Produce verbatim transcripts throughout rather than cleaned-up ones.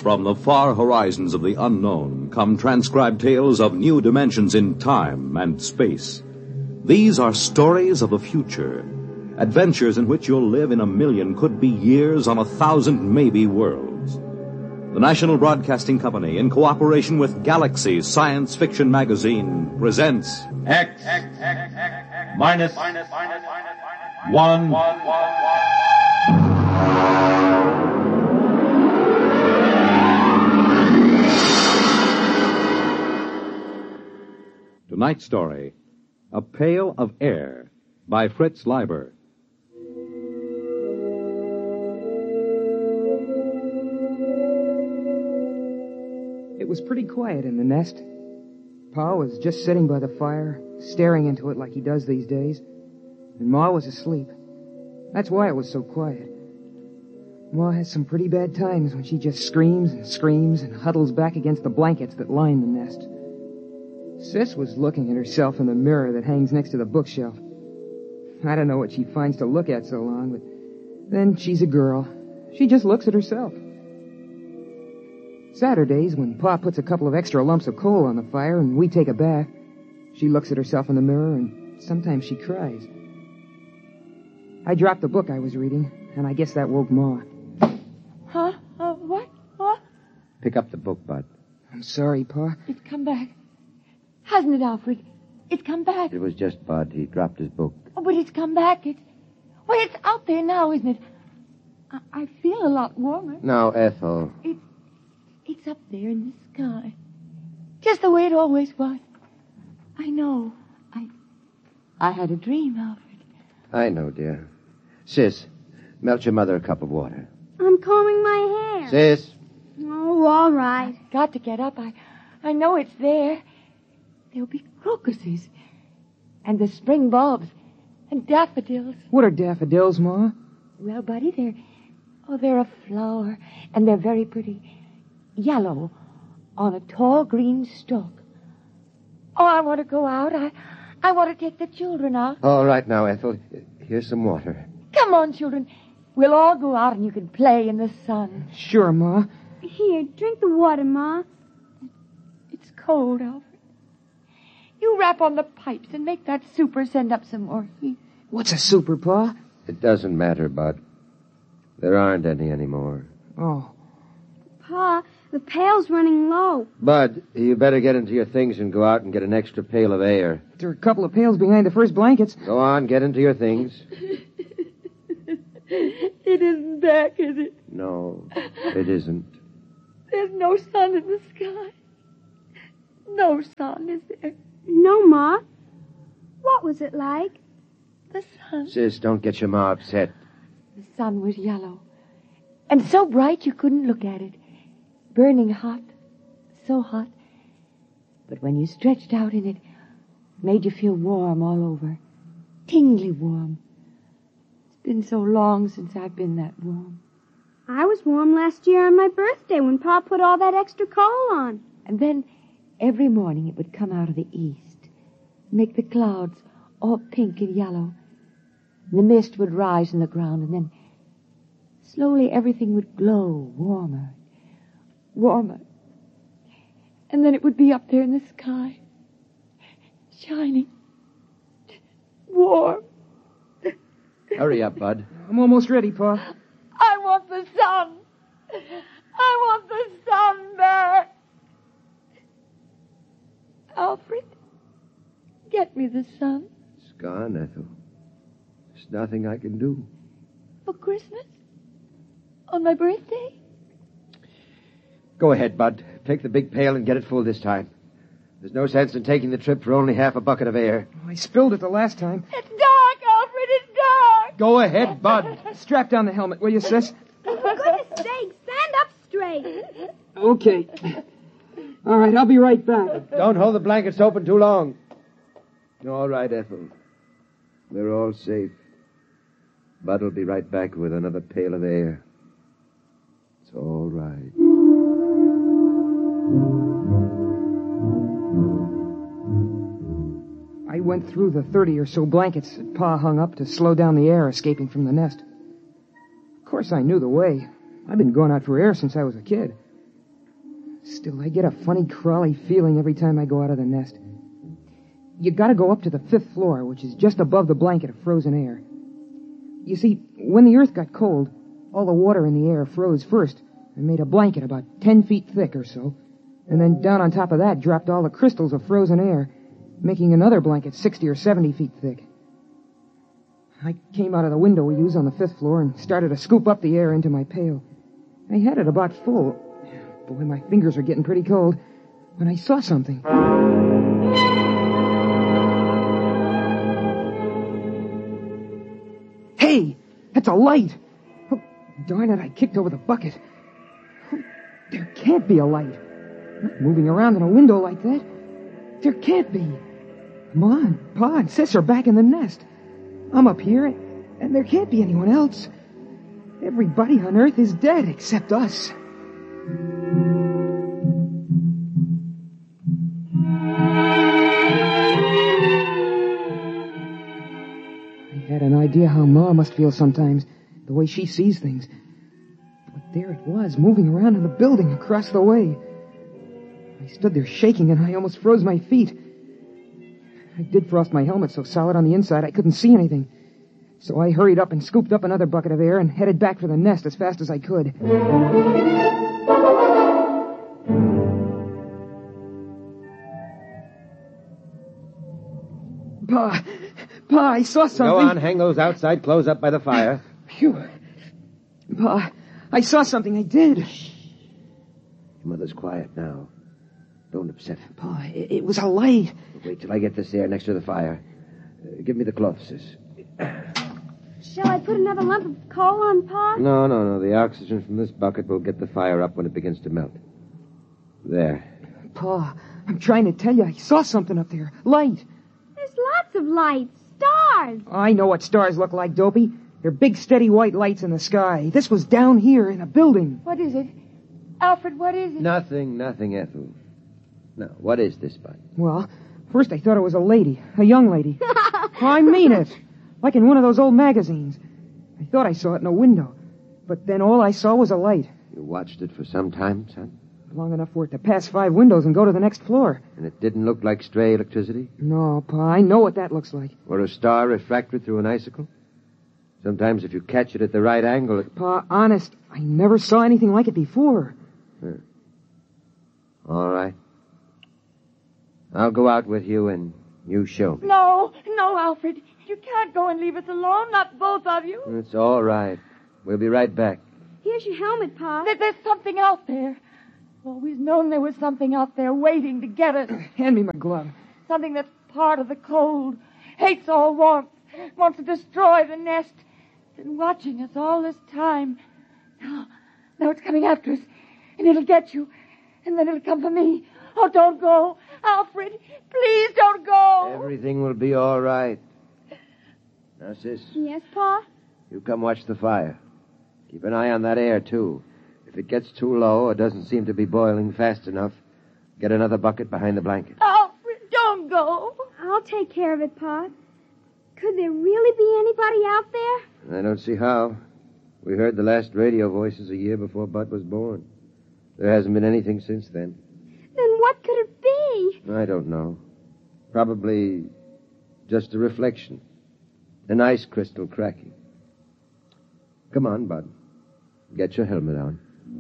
From the far horizons of the unknown come transcribed tales of new dimensions in time and space. These are stories of the future, adventures in which you'll live in a million could-be years on a thousand maybe worlds. The National Broadcasting Company, in cooperation with Galaxy Science Fiction Magazine, presents X, X, X, X minus, minus, minus, minus one. one, one, one. Tonight's story, A Pail of Air, by Fritz Leiber. It was pretty quiet in the nest. Pa was just sitting by the fire, staring into it like he does these days. And Ma was asleep. That's why it was so quiet. Ma has some pretty bad times when she just screams and screams and huddles back against the blankets that line the nest. Sis was looking at herself in the mirror that hangs next to the bookshelf. I don't know what she finds to look at so long, but then she's a girl. She just looks at herself. Saturdays, when Pa puts a couple of extra lumps of coal on the fire and we take a bath, she looks at herself in the mirror and sometimes she cries. I dropped the book I was reading, and I guess that woke Ma. Huh? Uh, what? What? Pick up the book, Bud. I'm sorry, Pa. It's come back. Hasn't it, Alfred? It's come back. It was just Bud. He dropped his book. Oh, but it's come back. It's... Well, it's out there now, isn't it? I, I feel a lot warmer. Now, Ethel. It... It's up there in the sky. Just the way it always was. I know. I... I had a dream, Alfred. I know, dear. Sis, melt your mother a cup of water. I'm combing my hair. Sis. Oh, all right. I've got to get up. I, I know it's there. There'll be crocuses. And the spring bulbs. And daffodils. What are daffodils, Ma? Well, Buddy, they're... Oh, they're a flower. And they're very pretty. Yellow. On a tall green stalk. Oh, I want to go out. I... I want to take the children out. All right now, Ethel. Here's some water. Come on, children. We'll all go out and you can play in the sun. Sure, Ma. Here, drink the water, Ma. It's cold, Alfred. You rap on the pipes and make that super send up some more heat. What's a super, Pa? It doesn't matter, Bud. There aren't any anymore. Oh. Pa, the pail's running low. Bud, you better get into your things and go out and get an extra pail of air. There are a couple of pails behind the first blankets. Go on, get into your things. It isn't back, is it? No, it isn't. There's no sun in the sky. No sun, is there? No, Ma. What was it like? The sun. Sis, don't get your ma upset. The sun was yellow. And so bright you couldn't look at it. Burning hot. So hot. But when you stretched out in it, it made you feel warm all over. Tingly warm. It's been so long since I've been that warm. I was warm last year on my birthday when Pa put all that extra coal on. And then every morning it would come out of the east, make the clouds all pink and yellow. And the mist would rise in the ground, and then slowly everything would glow warmer, warmer. And then it would be up there in the sky, shining, warm. Hurry up, Bud. I'm almost ready, Pa. I want the sun. I want the sun back. Alfred, get me the sun. It's gone, Ethel. There's nothing I can do. For Christmas? On my birthday? Go ahead, Bud. Take the big pail and get it full this time. There's no sense in taking the trip for only half a bucket of air. I spilled it the last time. It's dark, Alfred, it's dark. Go ahead, Bud. Strap down the helmet, will you, Sis? For goodness sake, stand up straight. Okay. All right, I'll be right back. Don't hold the blankets open too long. All right, Ethel. We're all safe. Bud'll be right back with another pail of air. It's all right. I went through the thirty or so blankets that Pa hung up to slow down the air escaping from the nest. Of course, I knew the way. I've been going out for air since I was a kid. Still, I get a funny, crawly feeling every time I go out of the nest. You gotta go up to the fifth floor, which is just above the blanket of frozen air. You see, when the earth got cold, all the water in the air froze first and made a blanket about ten feet thick or so. And then down on top of that dropped all the crystals of frozen air, making another blanket sixty or seventy feet thick. I came out of the window we use on the fifth floor and started to scoop up the air into my pail. I had it about full. Boy, my fingers are getting pretty cold when I saw something. Hey, that's a light. Oh, darn it, I kicked over the bucket. Oh, there can't be a light. Not moving around in a window like that. There can't be. Ma and Pa and Sis are back in the nest. I'm up here, and there can't be anyone else. Everybody on Earth is dead except us. I had an idea how Ma must feel sometimes, the way she sees things. But there it was, moving around in the building across the way. I stood there shaking, and I almost froze my feet. I did frost my helmet so solid on the inside I couldn't see anything. So I hurried up and scooped up another bucket of air and headed back for the nest as fast as I could. Pa, Pa, I saw something. Go on, hang those outside clothes up by the fire. Phew. Pa, I saw something, I did. Your mother's quiet now. Don't upset her. Pa, it, it was a light. Wait till I get this air next to the fire. Uh, give me the cloth, Sis. Shall I put another lump of coal on, Pa? No, no, no. The oxygen from this bucket will get the fire up when it begins to melt. There. Pa, I'm trying to tell you, I saw something up there. Light. There's lots of lights. Stars. I know what stars look like, Dopey. They're big, steady white lights in the sky. This was down here in a building. What is it? Alfred, what is it? Nothing, nothing, Ethel. Now, what is this, Bud? Well, first I thought it was a lady. A young lady. I mean it. Like in one of those old magazines. I thought I saw it in a window. But then all I saw was a light. You watched it for some time, son? Long enough for it to pass five windows and go to the next floor. And it didn't look like stray electricity? No, Pa, I know what that looks like. Or a star refracted through an icicle? Sometimes if you catch it at the right angle, it... Pa, honest, I never saw anything like it before. Huh. All right. I'll go out with you and you show me. No, no, Alfred. You can't go and leave us alone, not both of you. It's all right. We'll be right back. Here's your helmet, Pa. There, there's something out there. I've always known there was something out there waiting to get us. Hand me my glove. Something that's part of the cold, hates all warmth, wants to destroy the nest. Been watching us all this time. Now, now it's coming after us, and it'll get you, and then it'll come for me. Oh, don't go. Alfred, please don't go. Everything will be all right. Now, Sis. Yes, Pa? You come watch the fire. Keep an eye on that air, too. If it gets too low or doesn't seem to be boiling fast enough, get another bucket behind the blanket. Alfred, don't go. I'll take care of it, Pa. Could there really be anybody out there? I don't see how. We heard the last radio voices a year before Bud was born. There hasn't been anything since then. Then what could it be? I don't know. Probably just a reflection. An ice crystal cracking. Come on, Bud. Get your helmet on.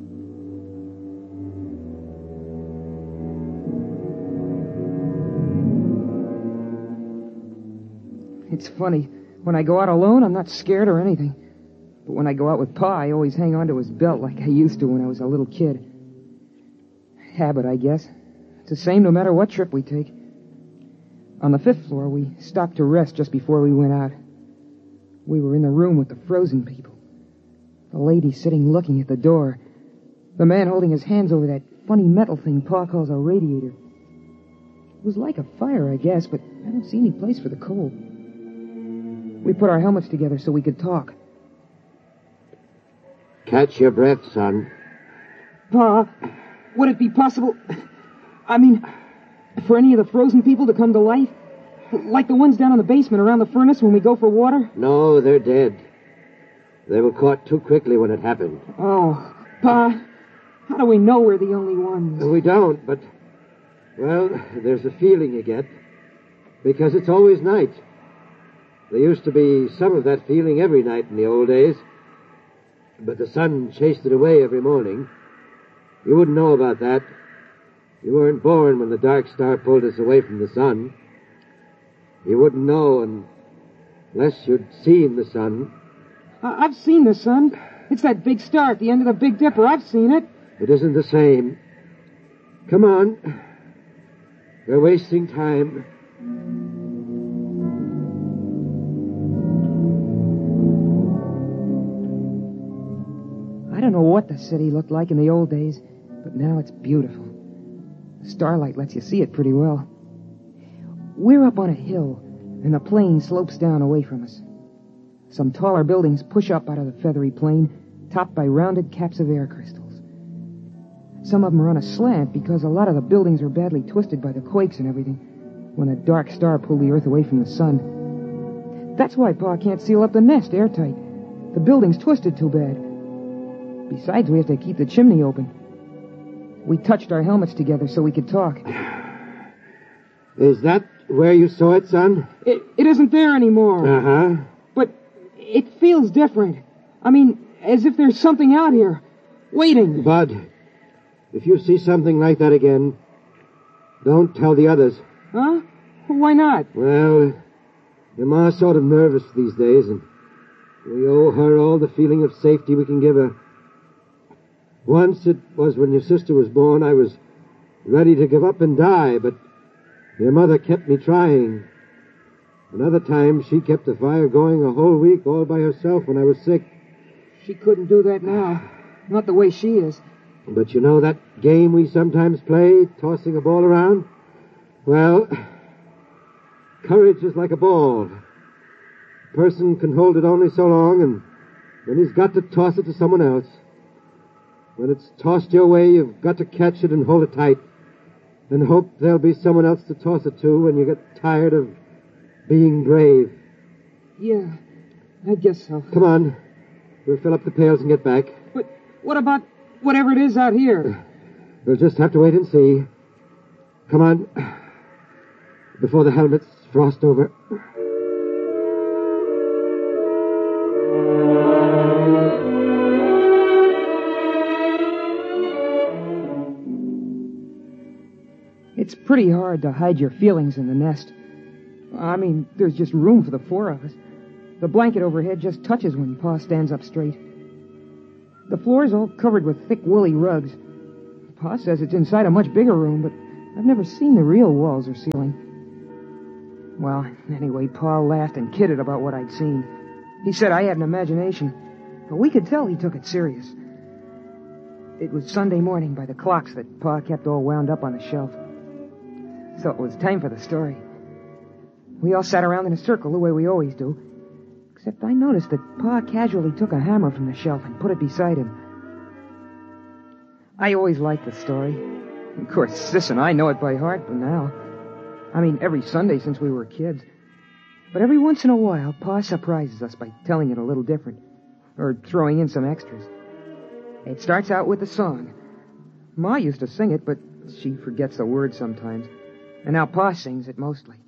It's funny. When I go out alone, I'm not scared or anything. But when I go out with Pa, I always hang on to his belt like I used to when I was a little kid. Habit, I guess. It's the same no matter what trip we take. On the fifth floor, we stopped to rest just before we went out. We were in the room with the frozen people. The lady sitting looking at the door. The man holding his hands over that funny metal thing Pa calls a radiator. It was like a fire, I guess, but I don't see any place for the coal. We put our helmets together so we could talk. Catch your breath, son. Pa, would it be possible... I mean, for any of the frozen people to come to life? Like the ones down in the basement around the furnace when we go for water? No, they're dead. They were caught too quickly when it happened. Oh, Pa, How do we know we're the only ones? We don't, but, well, there's a feeling you get. Because it's always night. There used to be some of that feeling every night in the old days. But the sun chased it away every morning. You wouldn't know about that. You weren't born when the dark star pulled us away from the sun. You wouldn't know unless you'd seen the sun. Uh, I've seen the sun. It's that big star at the end of the Big Dipper. I've seen it. It isn't the same. Come on. We're wasting time. I don't know what the city looked like in the old days, but now it's beautiful. The starlight lets you see it pretty well. We're up on a hill, and the plain slopes down away from us. Some taller buildings push up out of the feathery plain, topped by rounded caps of air crystals. Some of them are on a slant because a lot of the buildings were badly twisted by the quakes and everything when a dark star pulled the earth away from the sun. That's why Pa can't seal up the nest airtight. The building's twisted too bad. Besides, we have to keep the chimney open. We touched our helmets together so we could talk. Is that where you saw it, son? It, it isn't there anymore. Uh-huh. But it feels different. I mean, as if there's something out here, waiting. Bud, if you see something like that again, don't tell the others. Huh? Why not? Well, your ma's sort of nervous these days, and we owe her all the feeling of safety we can give her. Once it was when your sister was born, I was ready to give up and die, but your mother kept me trying. Another time, she kept the fire going a whole week all by herself when I was sick. She couldn't do that now. Not the way she is. But you know that game we sometimes play, tossing a ball around? Well, courage is like a ball. A person can hold it only so long, and then he's got to toss it to someone else. When it's tossed your way, you've got to catch it and hold it tight, and hope there'll be someone else to toss it to when you get tired of being brave. Yeah, I guess so. Come on. We'll fill up the pails and get back. But what about whatever it is out here? We'll just have to wait and see. Come on. Before the helmets frost over. It's pretty hard to hide your feelings in the nest. I mean, there's just room for the four of us. The blanket overhead just touches when Pa stands up straight. The floor's all covered with thick woolly rugs. Pa says it's inside a much bigger room, but I've never seen the real walls or ceiling. Well, anyway, Pa laughed and kidded about what I'd seen. He said I had an imagination, but we could tell he took it serious. It was Sunday morning by the clocks that Pa kept all wound up on the shelf. So it was time for the story. We all sat around in a circle the way we always do. Except I noticed that Pa casually took a hammer from the shelf and put it beside him. I always liked the story. Of course, Sis and I know it by heart by now. I mean, every Sunday since we were kids. But every once in a while, Pa surprises us by telling it a little different. Or throwing in some extras. It starts out with a song. Ma used to sing it, but she forgets the words sometimes. And now Pa sings it mostly.